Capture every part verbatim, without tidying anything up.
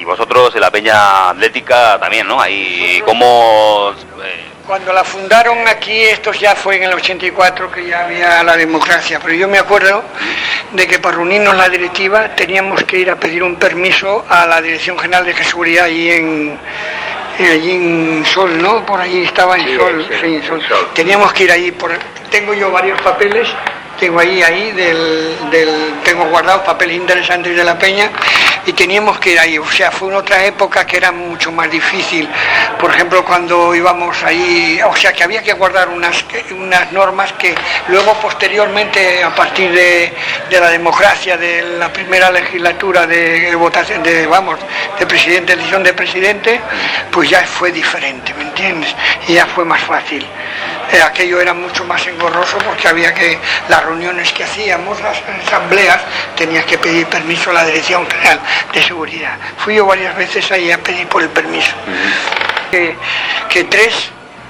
y vosotros en la Peña Atlética también, ¿no? Ahí, ¿cómo...? Eh... Cuando la fundaron aquí, esto ya fue en el ochenta y cuatro, que ya había la democracia, pero yo me acuerdo de que para reunirnos la directiva teníamos que ir a pedir un permiso a la Dirección General de Seguridad allí en, allí en Sol, ¿no? Por allí estaba en sí, Sol, sí, sí, en Sol. Sol. Teníamos que ir allí, por, tengo yo varios papeles, tengo ahí, ahí, del, del, tengo guardados papeles interesantes de la Peña, y teníamos que ir ahí, o sea, fue en otra época que era mucho más difícil, por ejemplo, cuando íbamos ahí, o sea, que había que guardar unas, unas normas que luego, posteriormente, a partir de, de la democracia, de la primera legislatura de votación, de, vamos, de presidente, elección de presidente, pues ya fue diferente, ¿me entiendes? Y ya fue más fácil. Eh, aquello era mucho más engorroso porque había que, las reuniones que hacíamos, las asambleas, tenías que pedir permiso a la Dirección General de Seguridad. Fui yo varias veces ahí a pedir por el permiso. Uh-huh. que, que tres,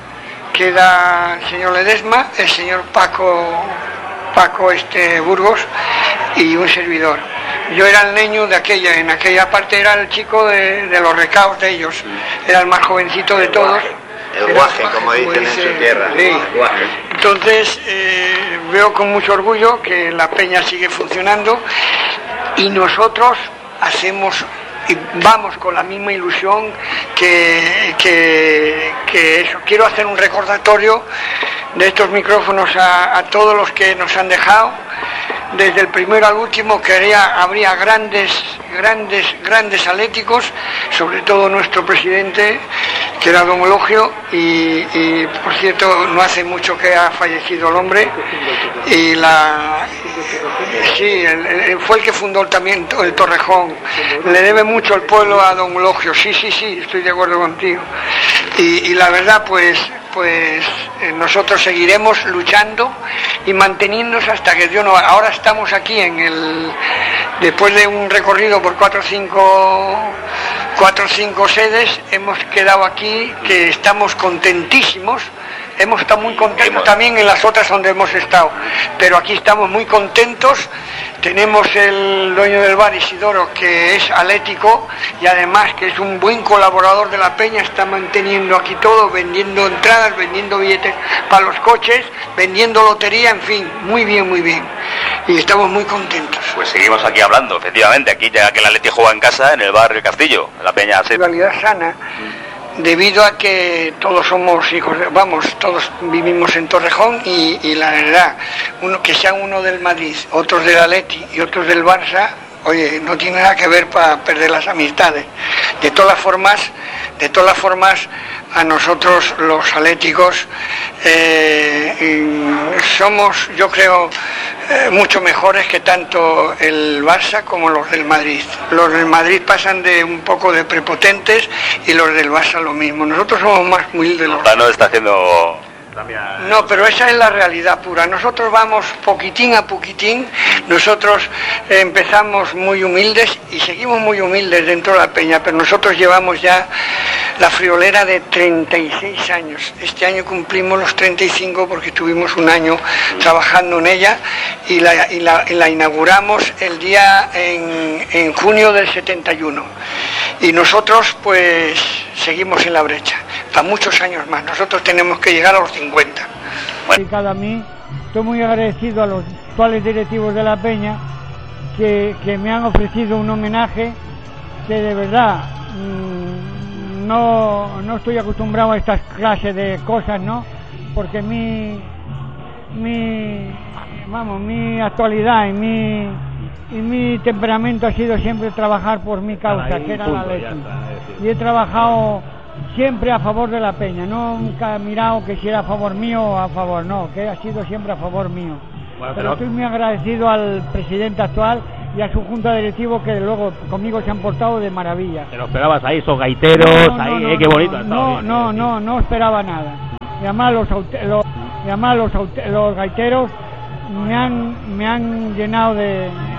queda el señor Ledesma, el señor Paco, Paco este Burgos y un servidor. Yo era el niño de aquella, en aquella parte era el chico de, de los recaos de ellos, era el más jovencito de todos. El guaje, como dicen en su tierra. Sí. Entonces, eh, veo con mucho orgullo que la Peña sigue funcionando y nosotros hacemos y vamos con la misma ilusión que, que, que eso. Quiero hacer un recordatorio de estos micrófonos a, a todos los que nos han dejado. Desde el primero al último que habría, habría grandes, grandes, grandes atléticos, sobre todo nuestro presidente, que era don Eulogio, y, y por cierto no hace mucho que ha fallecido el hombre, y la sí, el, el, fue el que fundó también el Torrejón. Le debe mucho el pueblo a don Eulogio, sí, sí, sí, estoy de acuerdo contigo. Y, y la verdad, pues pues eh, nosotros seguiremos luchando y manteniéndonos hasta que Dios no... Ahora estamos aquí en el... Después de un recorrido por cuatro o cinco, cuatro o cinco sedes, hemos quedado aquí, que estamos contentísimos. Hemos estado muy contentos también en las otras donde hemos estado, pero aquí estamos muy contentos. Tenemos el dueño del bar, Isidoro, que es atlético y además que es un buen colaborador de la Peña, está manteniendo aquí todo, vendiendo entradas, vendiendo billetes para los coches, vendiendo lotería, en fin, muy bien, muy bien. Y estamos muy contentos. Pues seguimos aquí hablando, efectivamente, aquí ya que el Atleti juega en casa, en el bar El Castillo, en la Peña. Sí. Rivalidad sana. Debido a que todos somos hijos, de, vamos, todos vivimos en Torrejón y, y la verdad, uno que sean uno del Madrid, otros del Atleti y otros del Barça, oye, no tiene nada que ver para perder las amistades. De todas formas, de todas formas, a nosotros los atléticos eh, somos, yo creo, eh, mucho mejores que tanto el Barça como los del Madrid. Los del Madrid pasan de un poco de prepotentes y los del Barça lo mismo. Nosotros somos más humildes. Los... No está haciendo... No, pero esa es la realidad pura. Nosotros vamos poquitín a poquitín, nosotros eh, empezamos muy humildes y seguimos muy humildes dentro de la Peña, pero nosotros llevamos ya la friolera de treinta y seis años. Este año cumplimos los treinta y cinco porque tuvimos un año trabajando en ella y la, y la, y la inauguramos el día en, en junio del setenta y uno. Y nosotros pues seguimos en la brecha, para muchos años más. Nosotros tenemos que llegar a los cincuenta. Bueno. A mí, estoy muy agradecido a los actuales directivos de la Peña que, que me han ofrecido un homenaje que de verdad mmm, no, no estoy acostumbrado a estas clases de cosas, ¿no? Porque mi, mi, vamos, mi actualidad y mi, y mi temperamento ha sido siempre trabajar por mi causa, que era la leche. Y he trabajado siempre a favor de la Peña, no nunca he mirado que si era a favor mío o a favor, no, que ha sido siempre a favor mío. Bueno, pero... pero estoy muy agradecido al presidente actual y a su junta directiva que luego conmigo se han portado de maravilla. ¿Te lo esperabas ahí, esos gaiteros, no, no, ahí, no, eh, qué bonito? No, bien, no, eh, no, no esperaba nada. Y además los, los, y además los, los gaiteros me han, me han llenado de...